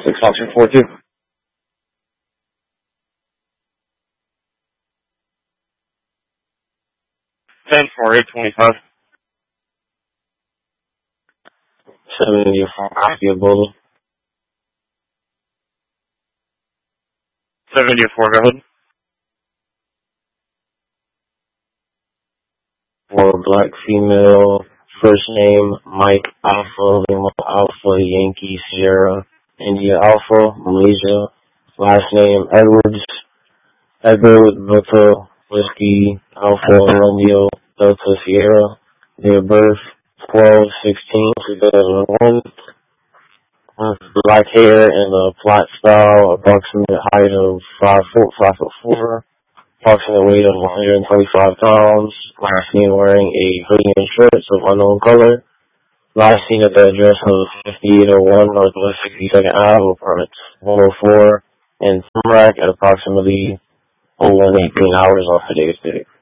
6 option 42. 10-4-8-25. 74 Oscar Boulder. 74, go ahead. For black female, first name Mike Alpha, Lima Alpha, Yankee Sierra, India Alpha, Malaysia. Last name Edwards, Edward Delta Whiskey Alpha Romeo Delta Sierra. Date of birth 12/16/2001. Black hair and a flat style, approximate height of 5'4", approximate weight of 125 pounds. Last seen wearing a hoodie and shorts of unknown color. Last seen at the address of 5801 Northwest 62nd Ave, apartment 104 in Tamarack at approximately 01:18 hours off today's date.